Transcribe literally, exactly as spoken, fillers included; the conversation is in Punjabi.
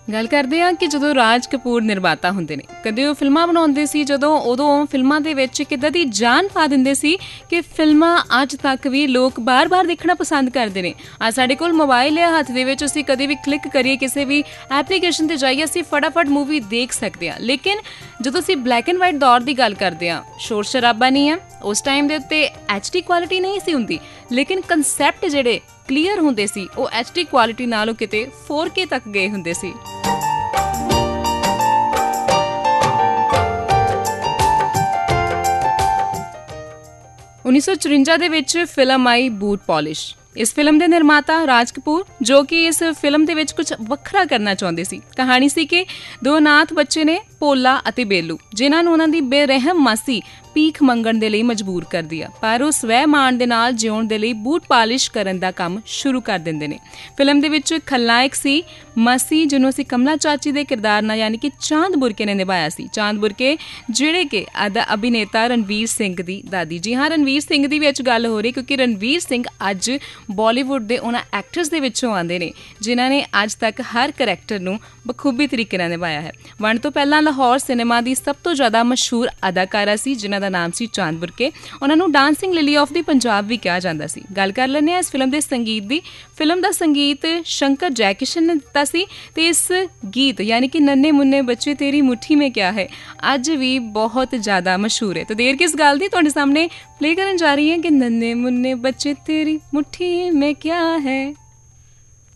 ਗੱਲ ਕਰਦੇ ਹਾਂ ਕਿ ਜਦੋਂ ਰਾਜ ਕਪੂਰ ਨਿਰਮਾਤਾ ਹੁੰਦੇ ਨੇ, ਕਦੇ ਉਹ ਫਿਲਮਾਂ ਬਣਾਉਂਦੇ ਸੀ ਜਦੋਂ ਉਦੋਂ ਫਿਲਮਾਂ ਦੇ ਵਿੱਚ ਕਿੱਦਾਂ ਦੀ ਜਾਨ ਪਾ ਦਿੰਦੇ ਸੀ ਕਿ ਫਿਲਮਾਂ ਅੱਜ ਤੱਕ ਵੀ ਲੋਕ ਬਾਰ-ਬਾਰ ਦੇਖਣਾ ਪਸੰਦ ਕਰਦੇ ਨੇ। ਅੱਜ ਸਾਡੇ ਕੋਲ ਮੋਬਾਈਲ ਹੈ ਹੱਥ ਦੇ ਵਿੱਚ, ਅਸੀਂ ਕਦੇ ਵੀ ਕਲਿੱਕ ਕਰੀਏ ਕਿਸੇ ਵੀ ਐਪਲੀਕੇਸ਼ਨ ਤੇ ਜਾਈਏ, ਅਸੀਂ ਫਟਾਫਟ ਮੂਵੀ ਦੇਖ ਸਕਦੇ ਹਾਂ। ਲੇਕਿਨ ਜਦੋਂ ਅਸੀਂ ਬਲੈਕ ਐਂਡ ਵਾਈਟ ਦੌਰ ਦੀ ਗੱਲ ਕਰਦੇ ਹਾਂ, ਸ਼ੋਰ ਸ਼ਰਾਬਾ ਨਹੀਂ ਹੈ, ਉਸ ਟਾਈਮ ਦੇ ਉੱਤੇ ਐਚ ਡੀ ਕੁਆਲਿਟੀ ਨਹੀਂ ਸੀ ਹੁੰਦੀ, ਲੇਕਿਨ ਕੰਸੈਪਟ ਜਿਹੜੇ ਕਲੀਅਰ ਹੁੰਦੇ ਸੀ ਉਹ ਐਚ ਡੀ ਕੁਆਲਿਟੀ ਨਾਲੋਂ ਕਿਤੇ ਫੋਰ ਕੇ ਤੱਕ ਗਏ ਹੁੰਦੇ ਸੀ। ਉੱਨੀ ਸੌ ਚੁਰੰਜਾ ਦੇ ਵਿੱਚ ਫਿਲਮ ਆਈ ਬੂਟ ਪਾਲਿਸ਼। ਇਸ ਫਿਲਮ ਦੇ ਨਿਰਮਾਤਾ ਰਾਜ ਕਪੂਰ, ਜੋ ਕਿ ਇਸ ਫਿਲਮ ਦੇ ਵਿੱਚ ਕੁਝ ਵੱਖਰਾ ਕਰਨਾ ਚਾਹੁੰਦੇ ਸੀ। ਕਹਾਣੀ ਸੀ ਕਿ ਦੋ ਅਨਾਥ ਬੱਚੇ ਨੇ, ਭੋਲਾ ਅਤੇ ਬੇਲੂ, ਜਿਨ੍ਹਾਂ ਨੂੰ ਉਹਨਾਂ ਦੀ ਬੇਰਹਿਮ ਮਾਸੀ ਭੀਖ ਮੰਗਣ ਦੇ ਲਈ ਮਜਬੂਰ ਕਰਦੀ ਆ, ਪਰ ਉਹ ਸਵੈ ਮਾਣ ਦੇ ਨਾਲ ਜਿਉਣ ਦੇ ਲਈ ਬੂਟ ਪਾਲਿਸ਼ ਕਰਨ ਦਾ ਕੰਮ ਸ਼ੁਰੂ ਕਰ ਦਿੰਦੇ ਨੇ। ਫਿਲਮ ਦੇ ਵਿੱਚ ਖਲਨਾਇਕ ਸੀ ਮਾਸੀ, ਜਿਹਨੂੰ ਅਸੀਂ ਕਮਲਾ ਚਾਚੀ ਦੇ ਕਿਰਦਾਰ ਨਾਲ ਯਾਨੀ ਕਿ ਚਾਂਦ ਬੁਰਕੇ ਨੇ ਨਿਭਾਇਆ ਸੀ। ਚਾਂਦ ਬੁਰਕੇ ਜਿਹੜੇ ਕਿ ਅਦਾ ਅਭਿਨੇਤਾ ਰਣਵੀਰ ਸਿੰਘ ਦੀ ਦਾਦੀ। ਜੀ ਹਾਂ, ਰਣਵੀਰ ਸਿੰਘ ਦੀ ਵਿੱਚ ਗੱਲ ਹੋ ਰਹੀ ਕਿਉਂਕਿ ਰਣਵੀਰ ਸਿੰਘ ਅੱਜ ਬਾਲੀਵੁੱਡ ਦੇ ਉਹਨਾਂ ਐਕਟਰਸ ਦੇ ਵਿੱਚੋਂ ਆਉਂਦੇ ਨੇ ਜਿਨ੍ਹਾਂ ਨੇ ਅੱਜ ਤੱਕ ਹਰ ਕਰੈਕਟਰ ਨੂੰ ਬਖੂਬੀ ਤਰੀਕੇ ਨਾਲ ਨਿਭਾਇਆ ਹੈ। ਵੰਡ ਤੋਂ ਪਹਿਲਾਂ ਲਾਹੌਰ ਸਿਨੇਮਾ ਦੀ ਸਭ ਤੋਂ ਜ਼ਿਆਦਾ ਮਸ਼ਹੂਰ ਅਦਾਕਾਰਾ ਸੀ ਜਿਨ੍ਹਾਂ ਦਾ ਨਾਮ ਸੀ ਚਾਂਦ ਬੁਰਕੇ। ਉਹਨਾਂ ਨੂੰ ਡਾਂਸਿੰਗ ਲਿਲੀ ਆਫ ਦੀ ਪੰਜਾਬ ਵੀ ਕਿਹਾ ਜਾਂਦਾ ਸੀ। ਗੱਲ ਕਰ ਲੈਂਦੇ ਹਾਂ ਇਸ ਫਿਲਮ ਦੇ ਸੰਗੀਤ ਦੀ। ਫਿਲਮ ਦਾ ਸੰਗੀਤ ਸ਼ੰਕਰ ਜੈਕਿਸ਼ਨ ਨੇ ਦਿੱਤਾ ਸੀ ਤੇ ਇਸ ਗੀਤ ਯਾਨੀ ਕਿ ਨੰਨੇ ਮੁੰਨੇ ਬੱਚੇ ਤੇਰੀ ਮੁੱਠੀ ਮੇਂ ਕਿਆ ਹੈ ਅੱਜ ਵੀ ਬਹੁਤ ਜ਼ਿਆਦਾ ਮਸ਼ਹੂਰ ਹੈ। ਤਾਂ ਦੇਰ ਕਿਸ ਗੱਲ ਦੀ, ਤੁਹਾਡੇ ਸਾਹਮਣੇ ਪਲੇ ਕਰਨ ਜਾ ਰਹੀ ਹੈ ਕਿ ਨੰਨੇ ਮੁੰਨੇ ਬੱਚੇ ਤੇਰੀ ਮੁੱਠੀ ਮੇਂ ਕਿਆ ਹੈ।